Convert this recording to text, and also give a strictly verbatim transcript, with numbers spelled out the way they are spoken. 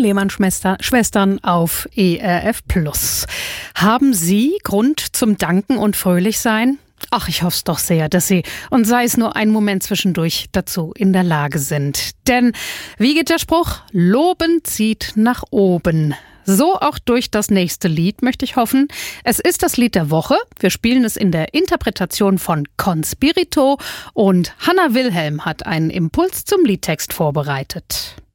Lehmann-Schwestern auf E R F Plus. Haben Sie Grund zum Danken und Fröhlichsein? Ach, ich hoffe es doch sehr, dass Sie, und sei es nur ein Moment zwischendurch, dazu in der Lage sind. Denn, wie geht der Spruch? Loben zieht nach oben. So auch durch das nächste Lied, möchte ich hoffen. Es ist das Lied der Woche. Wir spielen es in der Interpretation von Conspirito und Hannah Wilhelm hat einen Impuls zum Liedtext vorbereitet.